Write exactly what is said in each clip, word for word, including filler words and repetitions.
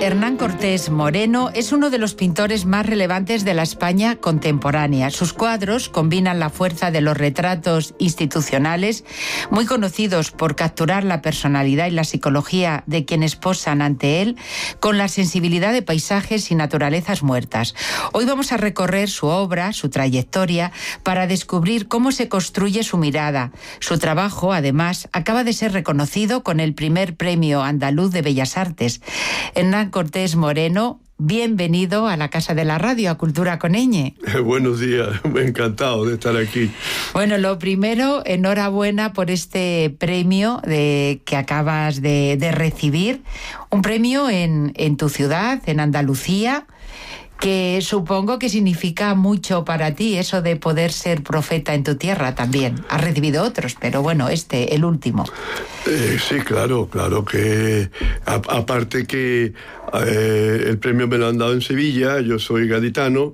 Hernán Cortés Moreno es uno de los pintores más relevantes de la España contemporánea. Sus cuadros combinan la fuerza de los retratos institucionales, muy conocidos por capturar la personalidad y la psicología de quienes posan ante él, con la sensibilidad de paisajes y naturalezas muertas. Hoy vamos a recorrer su obra, su trayectoria, para descubrir cómo se construye su mirada. Su trabajo, además, acaba de ser reconocido con el primer Premio Andaluz de Bellas Artes. Hernán Cortés Moreno, bienvenido a la Casa de la Radio, a Cultura con Ñ. Eh, buenos días, encantado de estar aquí. Bueno, lo primero, enhorabuena por este premio de, que acabas de, de recibir. Un premio en, en tu ciudad, en Andalucía, que supongo que significa mucho para ti, eso de poder ser profeta en tu tierra también. Has recibido otros, pero bueno, este, el último. Eh, sí, claro, claro que... A, aparte que eh, el premio me lo han dado en Sevilla, yo soy gaditano,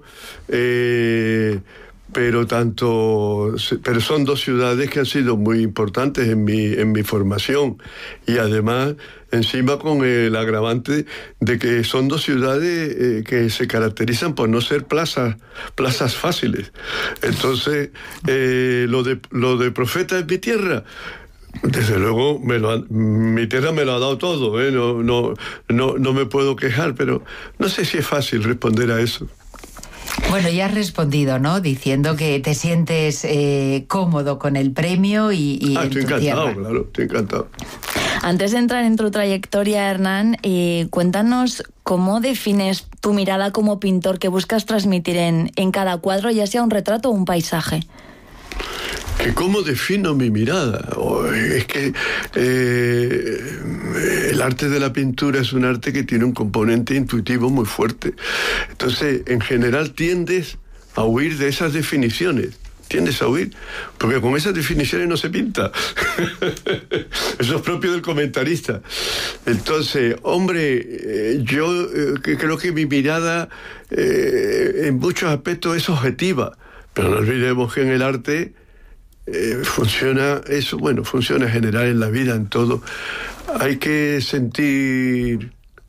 eh, pero tanto... Pero son dos ciudades que han sido muy importantes en mi, en mi formación, y además... encima con el agravante de que son dos ciudades eh, que se caracterizan por no ser plazas, plazas fáciles. Entonces, eh, lo de, lo de profeta en mi tierra, desde luego, me lo ha, mi tierra me lo ha dado todo, ¿eh? no, no, no, no me puedo quejar, pero no sé si es fácil responder a eso. Bueno, ya has respondido, ¿no? Diciendo que te sientes eh, cómodo con el premio y, y ah, en estoy tu encantado, tierra. claro, estoy encantado. Antes de entrar en tu trayectoria, Hernán, eh, cuéntanos cómo defines tu mirada como pintor que buscas transmitir en, en cada cuadro, ya sea un retrato o un paisaje. ¿Que cómo defino mi mirada? Oh, es que eh, el arte de la pintura es un arte que tiene un componente intuitivo muy fuerte. Entonces, en general tiendes a huir de esas definiciones. Tiendes a huir, porque con esas definiciones no se pinta. Eso es propio del comentarista. Entonces, hombre, eh, yo eh, creo que mi mirada eh, en muchos aspectos es objetiva, pero no olvidemos que en el arte eh, funciona eso, bueno, funciona en general en la vida, en todo. Hay que sentir,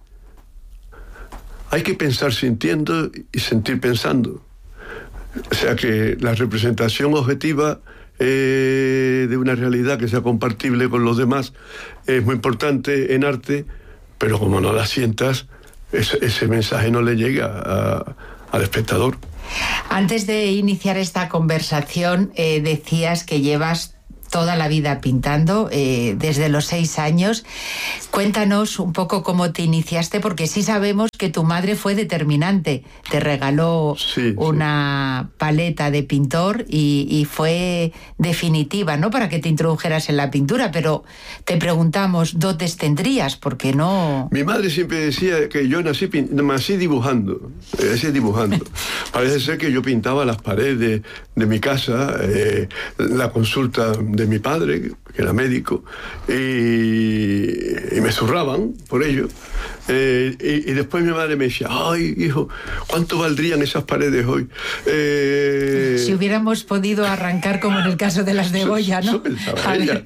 hay que pensar sintiendo y sentir pensando. O sea que la representación objetiva eh, de una realidad que sea compatible con los demás es muy importante en arte, pero como no la sientas, ese, ese mensaje no le llega a, al espectador. Antes de iniciar esta conversación, eh, decías que llevas toda la vida pintando, eh, desde los seis años. Cuéntanos un poco cómo te iniciaste, porque sí sabemos que tu madre fue determinante. Te regaló sí, una sí. paleta de pintor y, y fue definitiva, ¿no?, para que te introdujeras en la pintura. Pero te preguntamos, ¿dotes tendrías? Porque no... Mi madre siempre decía que yo nací, nací dibujando, nací dibujando. Parece ser que yo pintaba las paredes de, de mi casa, eh, la consulta de mi padre, que era médico, y, y me zurraban por ello. Eh, y, y después mi madre me decía, ay, hijo, ¿cuánto valdrían esas paredes hoy? Eh... Si hubiéramos podido arrancar como en el caso de las de Goya, ¿no? Eso pensaba ella.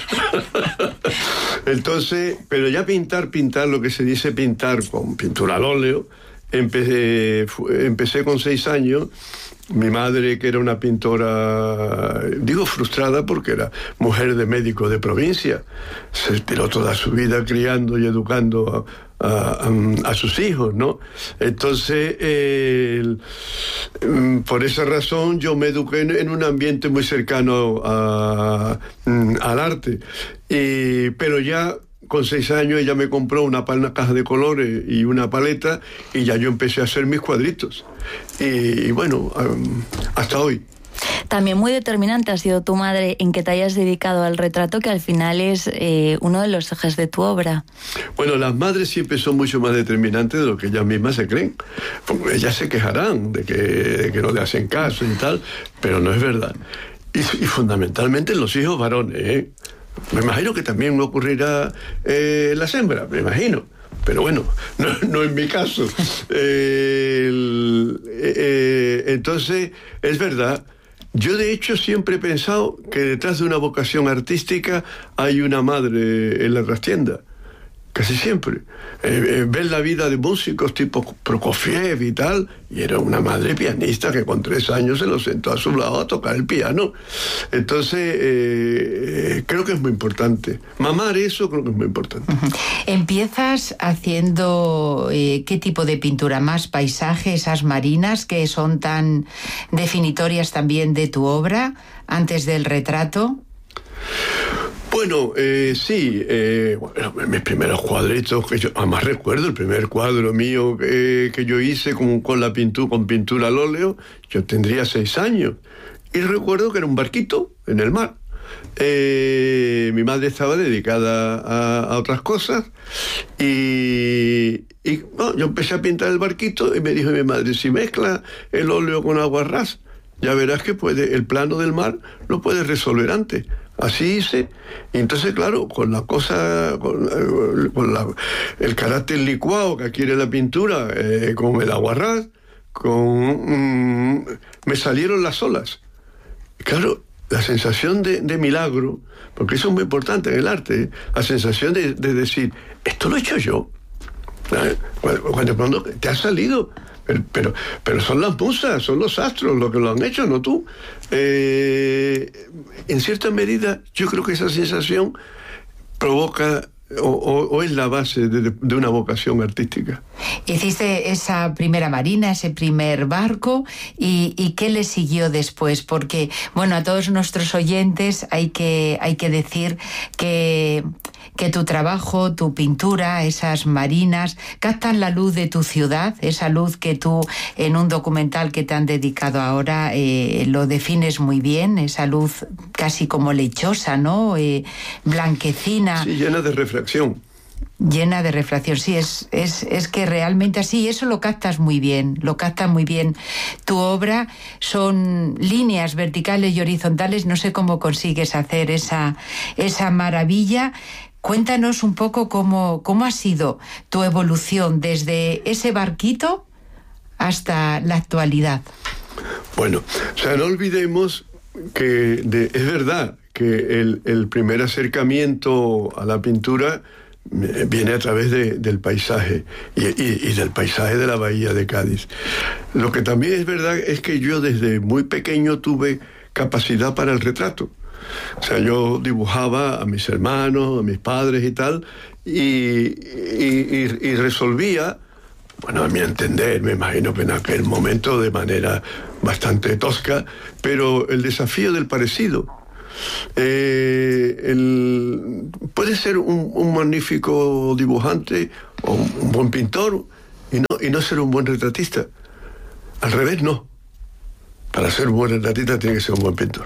Entonces, pero ya pintar, pintar, lo que se dice pintar con pintura al óleo, empecé, empecé con seis años. Mi madre, que era una pintora, digo frustrada porque era mujer de médico de provincia, se tiró toda su vida criando y educando a, a, a, a sus hijos, ¿no? Entonces, eh, por esa razón yo me eduqué en, en un ambiente muy cercano a, al arte, y, pero ya... Con seis años ella me compró una, una caja de colores y una paleta, y ya yo empecé a hacer mis cuadritos. Y, y bueno, um, hasta hoy. También muy determinante ha sido tu madre en que te hayas dedicado al retrato, que al final es eh, uno de los ejes de tu obra. Bueno, las madres siempre son mucho más determinantes de lo que ellas mismas se creen. Ellas se quejarán de que, de que no le hacen caso y tal, pero no es verdad. Y, y fundamentalmente los hijos varones, ¿eh? Me imagino que también me ocurrirá eh, las hembras, me imagino. Pero bueno, no, no en mi caso. Eh, el, eh, entonces, es verdad. Yo, de hecho, siempre he pensado que detrás de una vocación artística hay una madre en la trastienda. casi siempre. Eh, eh, ver la vida de músicos tipo Prokofiev y tal, y era una madre pianista que con tres años se lo sentó a su lado a tocar el piano. Entonces, eh, eh, creo que es muy importante. Mamar eso creo que es muy importante. Uh-huh. ¿Empiezas haciendo eh, qué tipo de pintura? ¿Más paisaje, esas marinas que son tan definitorias también de tu obra, antes del retrato? Bueno, eh, sí, eh, bueno, mis primeros cuadritos, que yo además recuerdo el primer cuadro mío que, que yo hice con, con la pintura, con pintura al óleo, yo tendría seis años. Y recuerdo que era un barquito en el mar. Eh, mi madre estaba dedicada a, a otras cosas y, y bueno, yo empecé a pintar el barquito y me dijo mi madre, si mezcla el óleo con agua ras, ya verás que puede, el plano del mar lo puedes resolver antes. Así hice, y entonces claro, con la cosa, con, con la, el carácter licuado que adquiere la pintura, eh, con el aguarrás, con mm, me salieron las olas. Claro, la sensación de, de milagro, porque eso es muy importante en el arte, ¿eh? La sensación de, de decir, esto lo he hecho yo. Cuando, cuando, cuando te ha salido. Pero, pero, pero son las musas, son los astros los que lo han hecho, no tú. Eh, en cierta medida, yo creo que esa sensación provoca o, o, o es la base de, de una vocación artística. Hiciste esa primera marina, ese primer barco, y, y ¿qué le siguió después? Porque, bueno, a todos nuestros oyentes hay que, hay que decir que... que tu trabajo, tu pintura, esas marinas, captan la luz de tu ciudad, esa luz que tú en un documental que te han dedicado ahora eh, lo defines muy bien, esa luz casi como lechosa, ¿no? Eh, blanquecina. Sí, llena de refracción. Llena de refracción, sí, es, es, es que realmente así, eso lo captas muy bien, lo captas muy bien. Tu obra son líneas verticales y horizontales, no sé cómo consigues hacer esa, esa maravilla. Cuéntanos un poco cómo, cómo ha sido tu evolución desde ese barquito hasta la actualidad. Bueno, o sea, no olvidemos que de, es verdad que el, el primer acercamiento a la pintura viene a través de, del paisaje y, y, y del paisaje de la bahía de Cádiz. Lo que también es verdad es que yo desde muy pequeño tuve capacidad para el retrato. O sea, yo dibujaba a mis hermanos, a mis padres y tal, y, y, y, y resolvía, bueno, a mi entender, me imagino que en aquel momento de manera bastante tosca, pero el desafío del parecido. Eh, el, puede ser un, un magnífico dibujante o un, un buen pintor y no, y no ser un buen retratista. Al revés, no. Para ser un buen retratista tiene que ser un buen pintor.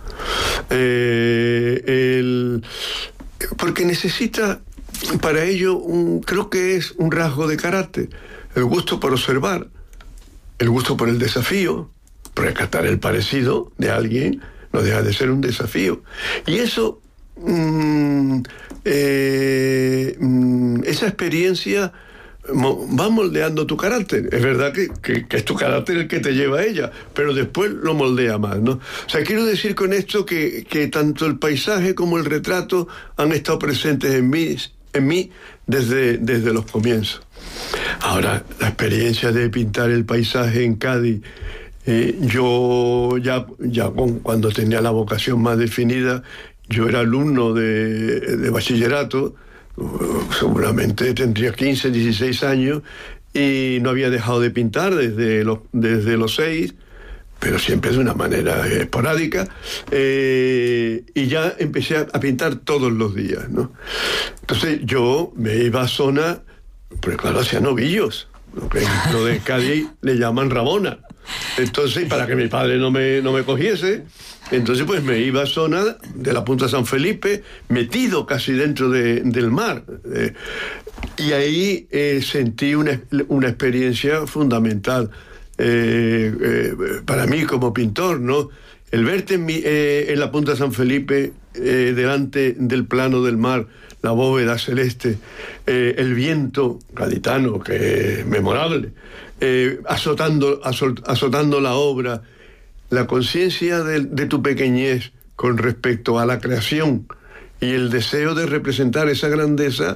Eh, el, porque necesita para ello un, creo que es un rasgo de carácter, el gusto por observar, el gusto por el desafío, rescatar el parecido de alguien no deja de ser un desafío, y eso mmm, eh, mmm, esa experiencia va moldeando tu carácter. Es verdad que, que, que es tu carácter el que te lleva a ella, pero después lo moldea más, ¿no? O sea, quiero decir con esto que, que tanto el paisaje como el retrato han estado presentes en mí, en mí desde, desde los comienzos. Ahora, la experiencia de pintar el paisaje en Cádiz, eh, yo ya, ya con, cuando tenía la vocación más definida, yo era alumno de, de bachillerato. Uh, seguramente tendría quince, dieciséis años y no había dejado de pintar desde los, desde los seis, pero siempre de una manera esporádica, eh, y ya empecé a, a pintar todos los días, ¿no? Entonces yo me iba a zona, pues claro, hacía novillos, lo que lo de Cádiz le llaman Ramona. Entonces, para que mi padre no me, no me cogiese, entonces pues me iba a zona de la Punta San Felipe, metido casi dentro de, del mar. Eh, y ahí eh, sentí una, una experiencia fundamental eh, eh, para mí como pintor, ¿no? El verte en, mi, eh, en la Punta San Felipe, eh, delante del plano del mar, la bóveda celeste, eh, el viento gaditano, que es memorable, eh, azotando, azot, azotando la obra, la conciencia de, de tu pequeñez con respecto a la creación y el deseo de representar esa grandeza,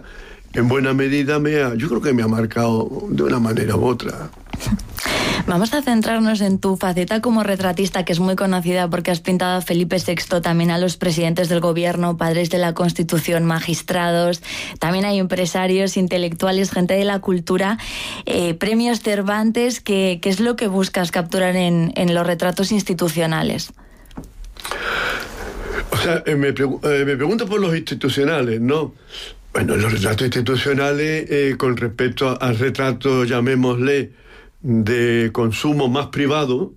en buena medida me ha, yo creo que me ha marcado de una manera u otra. Vamos a centrarnos en tu faceta como retratista, que es muy conocida porque has pintado a Felipe sexto, también a los presidentes del gobierno, padres de la Constitución, magistrados, también hay empresarios, intelectuales, gente de la cultura, eh, premios Cervantes. ¿Qué, qué es lo que buscas capturar en, en los retratos institucionales? O sea, eh, me, pregu- eh, me pregunto por los institucionales, ¿no? Bueno, los retratos institucionales, eh, con respecto a- al retrato, llamémosle, de consumo más privado,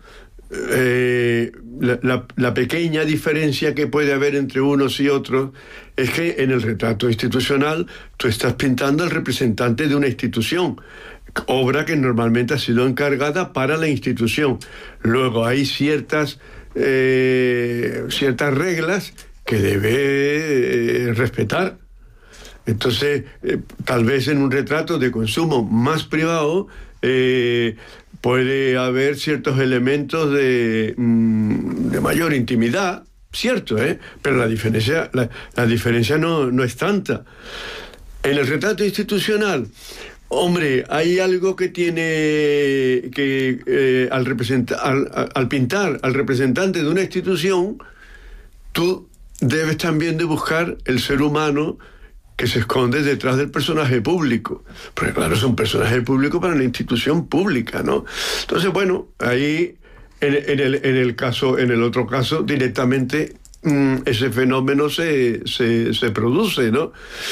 eh, la, la, la pequeña diferencia que puede haber entre unos y otros es que en el retrato institucional tú estás pintando al representante de una institución, obra que normalmente ha sido encargada para la institución. Luego hay ciertas, eh, ciertas reglas que debe eh, respetar. Entonces, eh, tal vez en un retrato de consumo más privado eh, puede haber ciertos elementos de, mm, de mayor intimidad, cierto, ¿eh? Pero la diferencia, la, la diferencia no, no es tanta. En el retrato institucional, hombre, hay algo que tiene que eh, al, representa, al, al pintar al representante de una institución, tú debes también de buscar el ser humano que se esconde detrás del personaje público. Porque claro, es un personaje público para una institución pública, ¿no? Entonces, bueno, ahí, en, en, el, en el caso, en el otro caso, directamente mmm, ese fenómeno se, se, se produce, ¿no?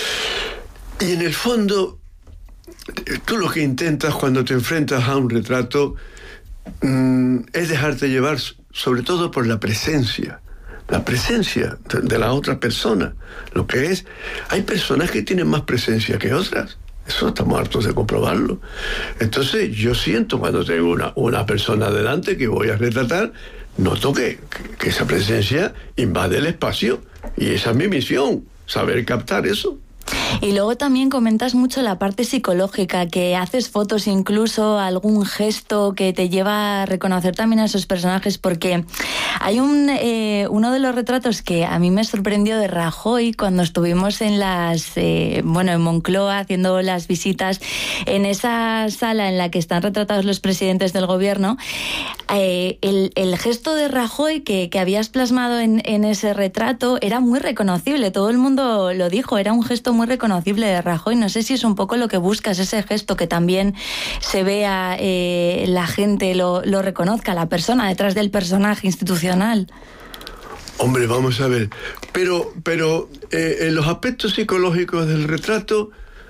Y en el fondo, tú lo que intentas cuando te enfrentas a un retrato mmm, es dejarte llevar, sobre todo por la presencia. La presencia de, de la otra persona. Lo que es, hay personas que tienen más presencia que otras. Eso estamos hartos de comprobarlo. Entonces yo siento cuando tengo una, una persona delante que voy a retratar, noto que, que, que esa presencia invade el espacio. Y esa es mi misión, saber captar eso. Y luego también comentas mucho la parte psicológica, que haces fotos, incluso algún gesto que te lleva a reconocer también a esos personajes, porque hay un eh, uno de los retratos que a mí me sorprendió de Rajoy cuando estuvimos en las eh, bueno en Moncloa haciendo las visitas en esa sala en la que están retratados los presidentes del gobierno. Eh, el, el gesto de Rajoy que, que habías plasmado en, en ese retrato era muy reconocible, todo el mundo lo dijo, era un gesto muy reconocible de Rajoy. No sé si es un poco lo que buscas, ese gesto, que también se vea, eh, la gente lo, lo reconozca, la persona detrás del personaje institucional. Hombre, vamos a ver, pero, pero eh, en los aspectos psicológicos del retrato,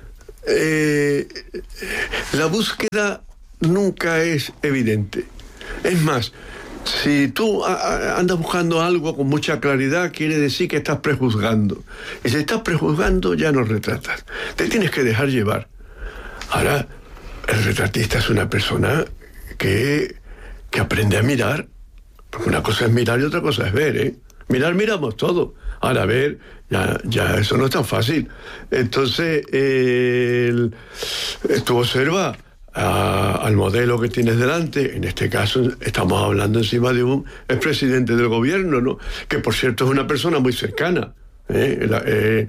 eh, la búsqueda nunca es evidente. Es más, si tú andas buscando algo con mucha claridad, quiere decir que estás prejuzgando. Y si estás prejuzgando, ya no retratas. Te tienes que dejar llevar. Ahora, el retratista es una persona que, que aprende a mirar. Porque una cosa es mirar y otra cosa es ver, ¿eh? Mirar, miramos todo. Ahora, ver, ya, ya eso no es tan fácil. Entonces, eh, el, tú observas A, al modelo que tienes delante. En este caso estamos hablando encima de un expresidente del gobierno, ¿no? Que por cierto es una persona muy cercana, ¿eh? La, eh,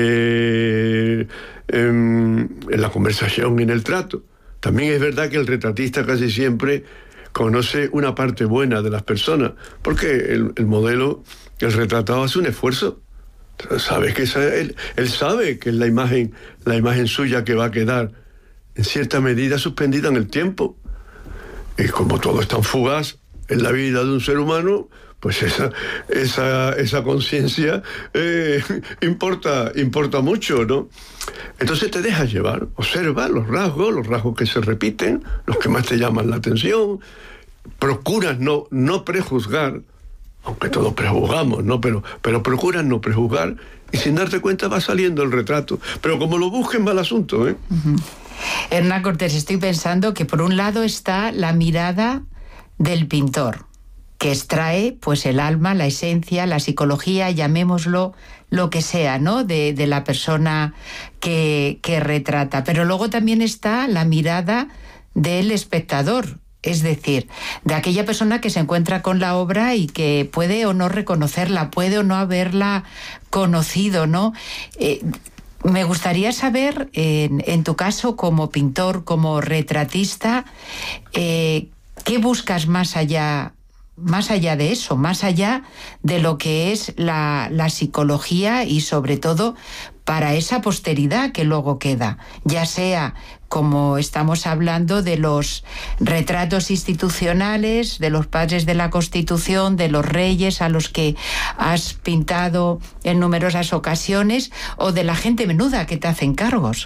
eh, en, en la conversación y en el trato. También es verdad que el retratista casi siempre conoce una parte buena de las personas, porque el, el modelo, el retratado, hace un esfuerzo. Sabes que esa, él, él sabe que es la imagen, la imagen suya que va a quedar en cierta medida suspendida en el tiempo. Y como todo es tan fugaz en la vida de un ser humano, pues esa, esa, esa conciencia eh, importa, importa mucho, ¿no? Entonces te dejas llevar, observa los rasgos, los rasgos que se repiten, los que más te llaman la atención, procuras no, no prejuzgar, aunque todos prejuzgamos, ¿no? Pero, pero procuras no prejuzgar, y sin darte cuenta va saliendo el retrato. Pero como lo busquen, va el asunto, ¿eh? Uh-huh. Hernán Cortés, estoy pensando que por un lado está la mirada del pintor, que extrae pues el alma, la esencia, la psicología, llamémoslo lo que sea, ¿no? De, de la persona que, que retrata. Pero luego también está la mirada del espectador, es decir, de aquella persona que se encuentra con la obra y que puede o no reconocerla, puede o no haberla conocido, ¿no? Eh, Me gustaría saber, en, en tu caso, como pintor, como retratista, eh, ¿qué buscas más allá, más allá de eso, más allá de lo que es la, la psicología y sobre todo para esa posteridad que luego queda, ya sea como estamos hablando de los retratos institucionales, de los padres de la Constitución, de los reyes a los que has pintado en numerosas ocasiones, o de la gente menuda que te hace encargos?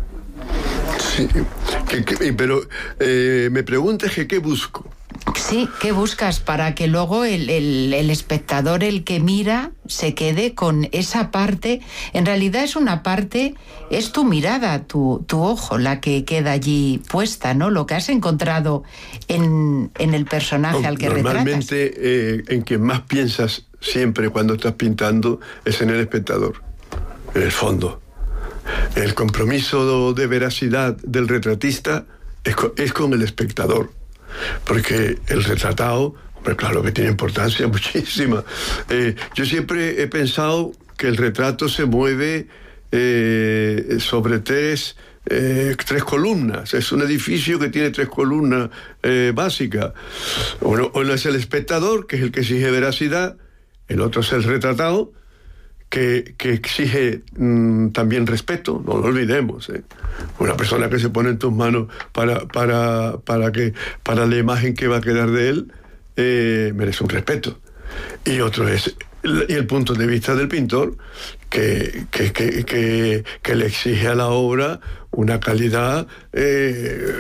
Sí, que, que, pero eh, me preguntas que qué busco. Sí, ¿qué buscas para que luego el, el, el espectador, el que mira, se quede con esa parte? En realidad es una parte, es tu mirada, tu, tu ojo, la que queda allí puesta, ¿no? Lo que has encontrado en, en el personaje no, al que normalmente, retratas. Normalmente eh, en quien más piensas siempre cuando estás pintando es en el espectador, en el fondo. El compromiso de veracidad del retratista es con, es con el espectador. Porque el retratado, hombre, claro que tiene importancia muchísima. Eh, yo siempre he pensado que el retrato se mueve eh, sobre tres, eh, tres columnas. Es un edificio que tiene tres columnas eh, básicas. Uno, uno es el espectador, que es el que exige veracidad. El otro es el retratado, que, que exige mmm, también respeto, no lo olvidemos. ¿eh? Una persona que se pone en tus manos para, para, para, que, para la imagen que va a quedar de él, eh, merece un respeto. Y otro es el, el punto de vista del pintor, que, que, que, que, que le exige a la obra una calidad eh,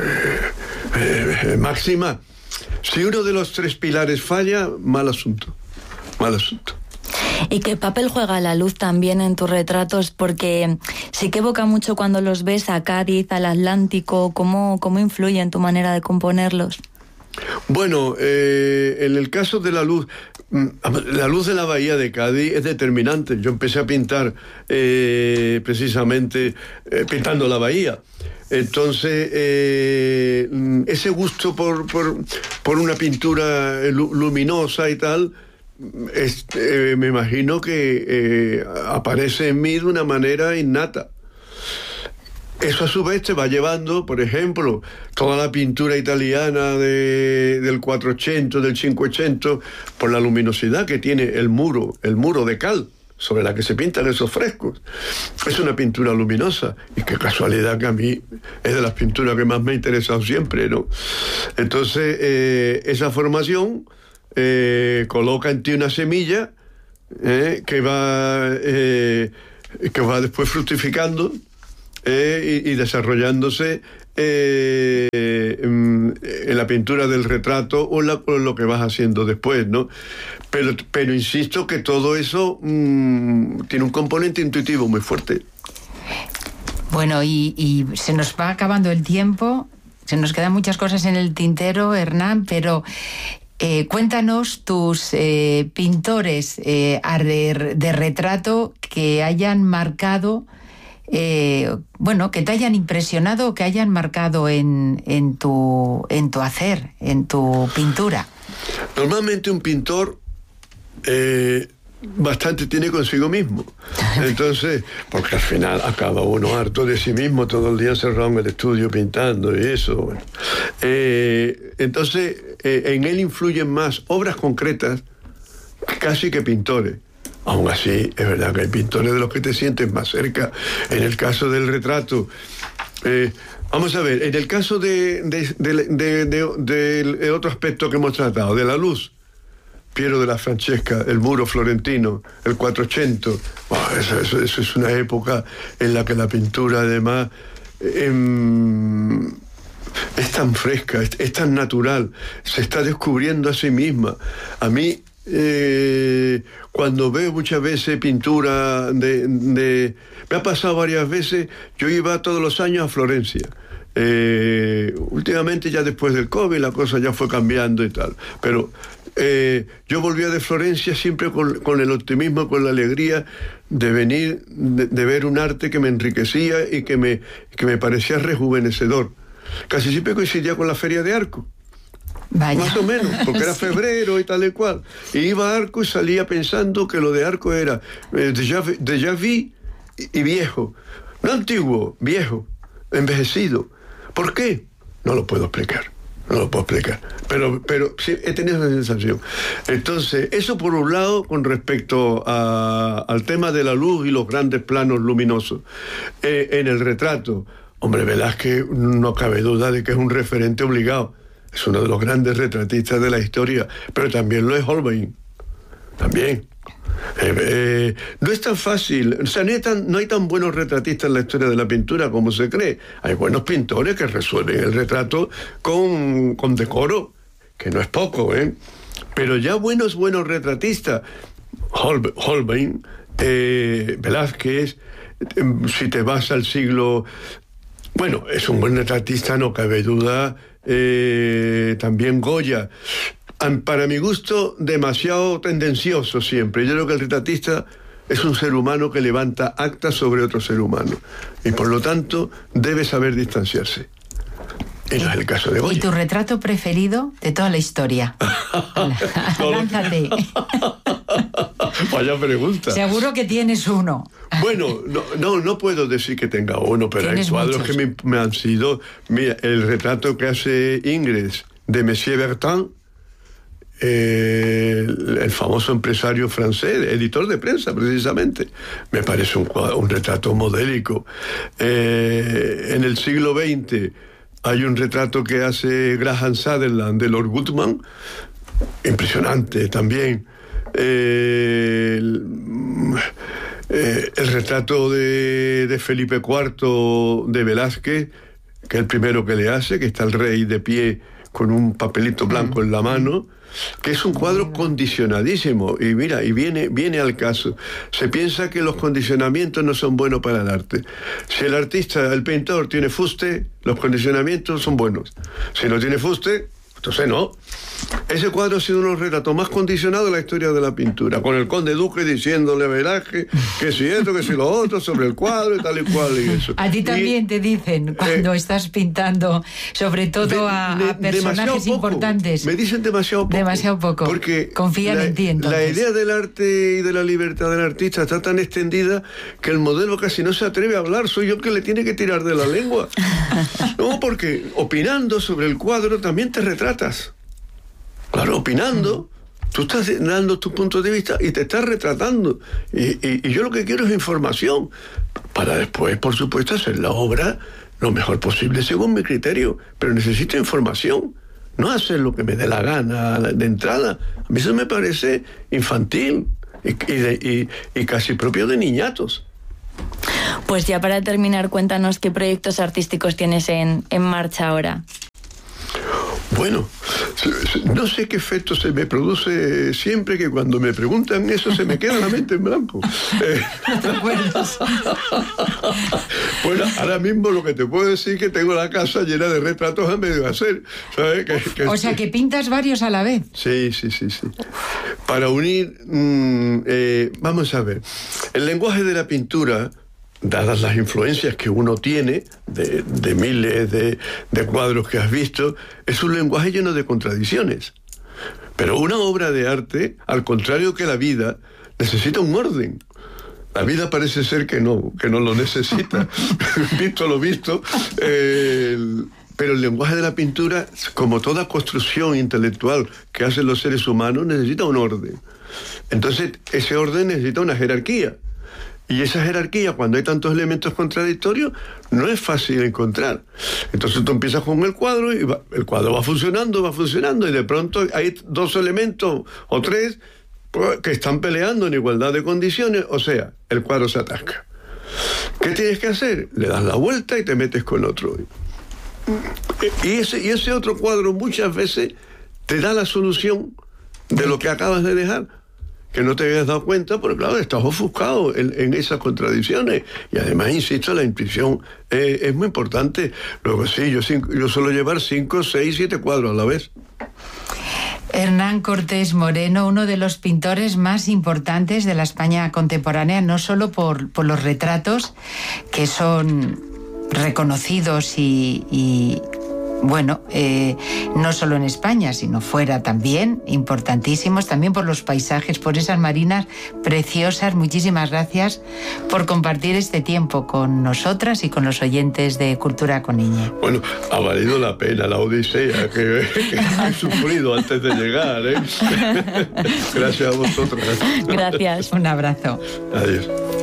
eh, eh, máxima. Si uno de los tres pilares falla, mal asunto, mal asunto. ¿Y qué papel juega la luz también en tus retratos? Porque sí que evoca mucho cuando los ves a Cádiz, al Atlántico. ¿Cómo, cómo influye en tu manera de componerlos? Bueno, eh, en el caso de la luz, la luz de la bahía de Cádiz es determinante. Yo empecé a pintar eh, precisamente eh, pintando la bahía. Entonces, eh, ese gusto por, por, por una pintura luminosa y tal, Es, eh, me imagino que eh, aparece en mí de una manera innata. Eso a su vez te va llevando, por ejemplo, toda la pintura italiana de, del cuatrocientos, del cinquecento, por la luminosidad que tiene el muro, el muro de cal sobre la que se pintan esos frescos. Es una pintura luminosa, y qué casualidad que a mí es de las pinturas que más me ha interesado siempre, ¿no? Entonces, eh, esa formación Eh, coloca en ti una semilla eh, que va eh, que va después fructificando eh, y, y desarrollándose eh, en la pintura del retrato o, la, o lo que vas haciendo después, ¿no? Pero, pero insisto que todo eso mmm, tiene un componente intuitivo muy fuerte. Bueno, y, y se nos va acabando el tiempo, se nos quedan muchas cosas en el tintero, Hernán, pero Eh, cuéntanos tus eh, pintores eh, de, de retrato que hayan marcado, eh, bueno, que te hayan impresionado o que hayan marcado en, en, tu, en tu hacer, en tu pintura. Normalmente un pintor eh, bastante tiene consigo mismo. Entonces, porque al final acaba uno harto de sí mismo, todo el día encerrado en el estudio pintando y eso. Bueno. Eh, entonces, eh, en él influyen más obras concretas casi que pintores. Aún así, es verdad que hay pintores de los que te sientes más cerca. En el caso del retrato, eh, vamos a ver, en el caso de, de, de, de, de, de, de otro aspecto que hemos tratado, de la luz, Piero de la Francesca, el muro florentino, el cuatrocientos. Oh, eso, eso, eso es una época en la que la pintura, además, eh, es tan fresca, es, es tan natural, se está descubriendo a sí misma. A mí, eh, cuando veo muchas veces pintura de, de... Me ha pasado varias veces, yo iba todos los años a Florencia. Eh, últimamente, ya después del COVID, la cosa ya fue cambiando y tal, pero eh, yo volvía de Florencia siempre con, con el optimismo, con la alegría de venir, de, de ver un arte que me enriquecía y que me, que me parecía rejuvenecedor. Casi siempre coincidía con la Feria de Arco. Vaya. Más o menos, porque era Sí. febrero y tal y cual. Y iba a Arco y salía pensando que lo de Arco era eh, déjà, déjà vu, y viejo. No antiguo, viejo, envejecido. ¿Por qué? No lo puedo explicar. No lo puedo explicar. Pero, pero sí, he tenido esa sensación. Entonces, eso por un lado con respecto a, al tema de la luz y los grandes planos luminosos. Eh, en el retrato, hombre, Velázquez no cabe duda de que es un referente obligado. Es uno de los grandes retratistas de la historia, pero también lo es Holbein. También. Eh, eh, no es tan fácil, o sea, no hay tan, no hay tan buenos retratistas en la historia de la pintura como se cree. Hay buenos pintores que resuelven el retrato con, con decoro, que no es poco, ¿eh? Pero ya buenos, buenos retratistas, Hol, Holbein, eh, Velázquez, eh, si te vas al siglo... Bueno, es un buen retratista, no cabe duda, eh, también Goya. Para mi gusto, demasiado tendencioso siempre. Yo creo que el retratista es un ser humano que levanta actas sobre otro ser humano y por lo tanto debe saber distanciarse. Y no es el caso de Goya. ¿Y tu retrato preferido de toda la historia? Lánzate. Vaya pregunta. Seguro que tienes uno. Bueno, no, no, no puedo decir que tenga uno, pero hay cuadros muchos que me, me han sido... Mira, el retrato que hace Ingres de Monsieur Bertin, Eh, el, el famoso empresario francés, editor de prensa precisamente, me parece un, un retrato modélico. Eh, en el siglo veinte hay un retrato que hace Graham Sutherland de Lord Goodman, impresionante también. Eh, el, eh, el retrato de, de Felipe cuarto de Velázquez, que es el primero que le hace, que está el rey de pie con un papelito blanco en la mano, que es un cuadro condicionadísimo. Y mira, y viene, viene al caso. Se piensa que los condicionamientos no son buenos para el arte. Si el artista, el pintor, tiene fuste, los condicionamientos son buenos. Si no tiene fuste, entonces no. Ese cuadro ha sido uno de los retratos más condicionados de la historia de la pintura, con el conde duque diciéndole a Velázquez que si esto, que si lo otro, sobre el cuadro y tal y cual y eso. A ti también y, te dicen cuando eh, estás pintando, sobre todo de, a, a personajes poco, importantes. Me dicen demasiado poco. Demasiado poco. Porque confían la, en ti entonces. La idea del arte y de la libertad del artista está tan extendida que el modelo casi no se atreve a hablar. Soy yo que le tiene que tirar de la lengua. No, porque opinando sobre el cuadro también te retratas. Claro, opinando, tú estás dando tu punto de vista y te estás retratando. Y, y, y yo lo que quiero es información, para después, por supuesto, hacer la obra lo mejor posible según mi criterio. Pero necesito información, no hacer lo que me dé la gana de entrada. A mí eso me parece infantil y, y, de, y, y casi propio de niñatos. Pues ya para terminar, cuéntanos qué proyectos artísticos tienes en, en marcha ahora. Bueno, no sé qué efecto se me produce siempre que cuando me preguntan eso se me queda la mente en blanco. Eh, ¿No te acuerdas? Bueno, ahora mismo lo que te puedo decir es que tengo la casa llena de retratos a medio hacer. ¿Sabes? Que, que, o sea, que pintas varios a la vez. Sí, sí, sí, sí. Para unir, mmm, eh, vamos a ver, el lenguaje de la pintura, dadas las influencias que uno tiene de, de miles de, de cuadros que has visto, es un lenguaje lleno de contradicciones. Pero una obra de arte, al contrario que la vida, necesita un orden. La vida parece ser que no, que no lo necesita. Visto lo visto. Eh, pero el lenguaje de la pintura, como toda construcción intelectual que hacen los seres humanos, necesita un orden. Entonces, ese orden necesita una jerarquía. Y esa jerarquía, cuando hay tantos elementos contradictorios, no es fácil encontrar. Entonces tú empiezas con el cuadro y va, el cuadro va funcionando, va funcionando, y de pronto hay dos elementos o tres que están peleando en igualdad de condiciones, o sea, el cuadro se atasca. ¿Qué tienes que hacer? Le das la vuelta y te metes con otro. Y ese, y ese otro cuadro muchas veces te da la solución de lo que acabas de dejar, que no te habías dado cuenta, porque claro, estás ofuscado en, en esas contradicciones. Y además, insisto, la intuición eh, es muy importante. Luego sí, yo, yo suelo llevar cinco, seis, siete cuadros a la vez. Hernán Cortés Moreno, uno de los pintores más importantes de la España contemporánea, no solo por, por los retratos, que son reconocidos y, y bueno, eh, no solo en España, sino fuera también, importantísimos, también por los paisajes, por esas marinas preciosas. Muchísimas gracias por compartir este tiempo con nosotras y con los oyentes de Cultura con Iñe. Bueno, ha valido la pena la odisea que, que he sufrido antes de llegar, ¿eh? Gracias a vosotras. Gracias. Un abrazo. Adiós.